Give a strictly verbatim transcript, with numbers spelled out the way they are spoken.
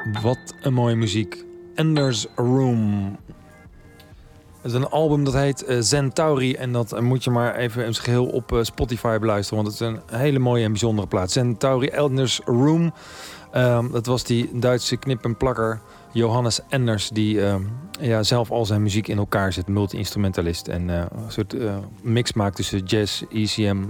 Wat een mooie muziek. Ender's Room. Het is een album dat heet uh, Centauri. En dat uh, moet je maar even in zijn geheel op uh, Spotify beluisteren. Want het is een hele mooie en bijzondere plaat. Centauri, Ender's Room. Um, dat was die Duitse knip- en plakker Johannes Enders. Die uh, ja, zelf al zijn muziek in elkaar zet. Multi-instrumentalist. En uh, een soort uh, mix maakt tussen jazz, E C M,